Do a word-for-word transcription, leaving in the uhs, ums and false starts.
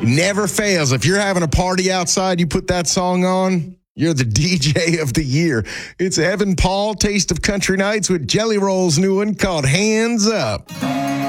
Never fails. If you're having a party outside, you put that song on, you're the D J of the year. It's Evan Paul, Taste of Country Nights with Jelly Roll's new one called Hands Up.